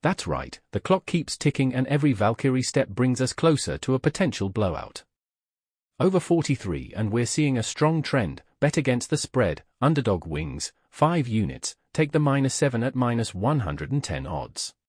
That's right, the clock keeps ticking and every Valkyrie step brings us closer to a potential blowout. Over 43 and we're seeing a strong trend, bet against the spread, underdog wings, 5 units, take the -7 at -110 odds.